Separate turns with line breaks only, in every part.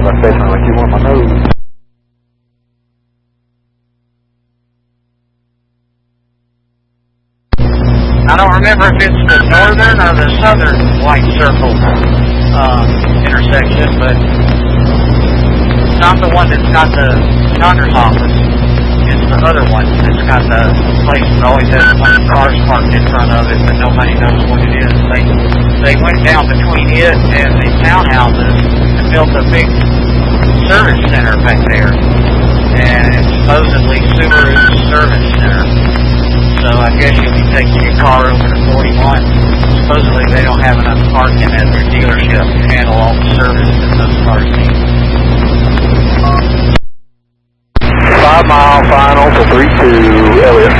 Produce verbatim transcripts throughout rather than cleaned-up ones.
my face like you want my nose.
I don't remember if it's the northern or the southern white circle uh, intersection, but it's not the one that's got the Congress office. It's the other one that's got the place that always has a bunch of cars parked in front of it, but nobody knows what it is. They they went down between it and the townhouses and built a big service center back there, and it's supposedly Subaru's service center. So I guess you'll be taking your car over to forty-one. Supposedly they don't have enough parking at their dealership to handle all the service that those cars need.
Five mile final for three two, Elliott.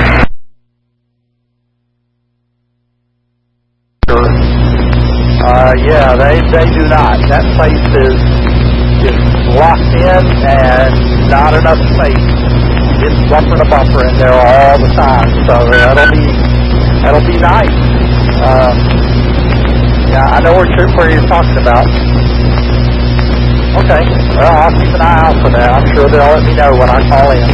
Uh, yeah, they they do not. That place is is locked in and not enough space. It's bumper to bumper in there all the time, so that'll be that'll be nice. Um, yeah, I know where, where you're talking about. Okay, well, I'll keep an eye out for that. I'm sure they'll let me know when I call in.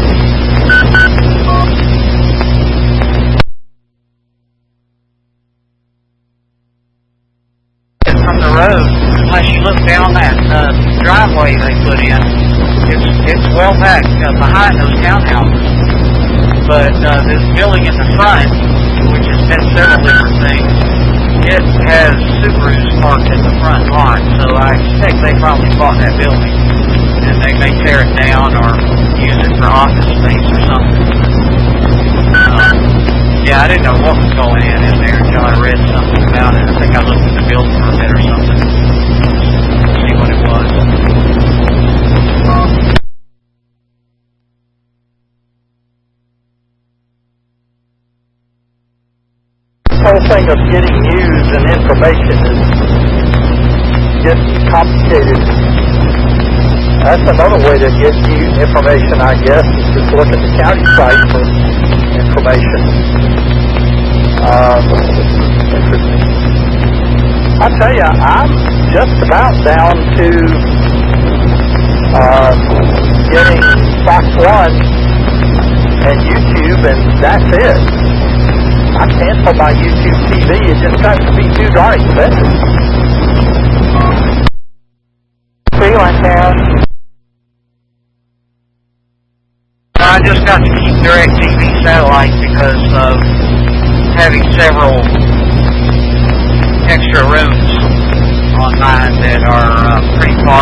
From the road, unless you look down that uh, driveway they put in, it's it's well back uh, behind those townhouses. But uh, this building in the front, which has been several different things, it has Subarus parked in the front lot. So I expect they probably bought that building, and they may tear it down or use it for office space or something. Um, yeah, I didn't know what was going in in there until I read something about it. I think I looked at the building permit or something to see what it was.
The whole thing of getting news and information is getting complicated. That's another way to get news information, I guess, is just look at the county site for information. Um, interesting. I tell you, I'm just about down to uh, getting Fox One and YouTube, and that's it. I canceled my YouTube T V. It just got to be too darn expensive. Feeling there.
I just got to keep DirecTV satellite because of having several extra rooms on mine that are uh, pretty far